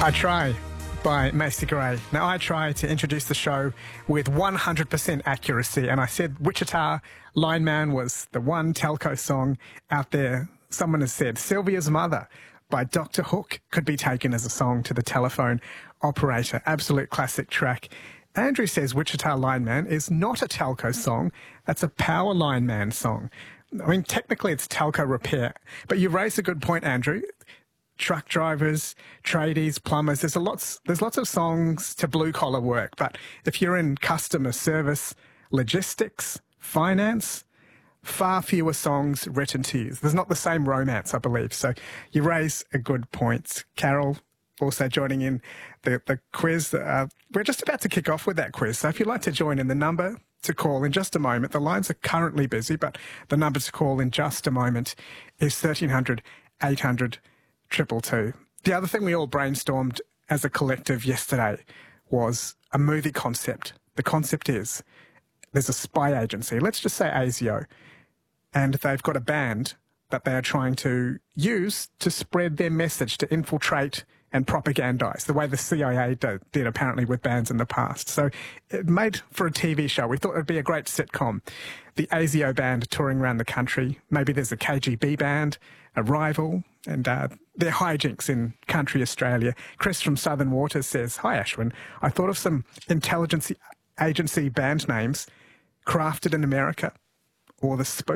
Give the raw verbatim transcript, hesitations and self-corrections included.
I Try by Macy Gray. Now, I try to introduce the show with one hundred percent accuracy, and I said Wichita Lineman was the one telco song out there. Someone has said Sylvia's Mother by Doctor Hook could be taken as a song to the telephone operator. Absolute classic track. Andrew says Wichita Lineman is not a telco song. That's a power lineman song. I mean, technically it's telco repair, but you raise a good point, Andrew. Truck drivers, tradies, plumbers, there's a lots, there's lots of songs to blue-collar work, but if you're in customer service, logistics, finance, far fewer songs written to you. There's not the same romance, I believe. So you raise a good point. Carol also joining in the, the quiz. Uh, we're just about to kick off with that quiz, so if you'd like to join in, the number to call in just a moment, the lines are currently busy, but the number to call in just a moment is thirteen hundred, eight hundred, triple two. The other thing we all brainstormed as a collective yesterday was a movie concept. The concept is there's a spy agency, let's just say ASIO, and they've got a band that they are trying to use to spread their message, to infiltrate and propagandize, the way the C I A did, did apparently with bands in the past. So it made for a T V show. We thought it would be a great sitcom. The ASIO band touring around the country. Maybe there's a K G B band, a rival, and uh, their hijinks in country Australia. Chris from Southern Waters says, "Hi Ashwin, I thought of some intelligence agency band names crafted in America, or the spook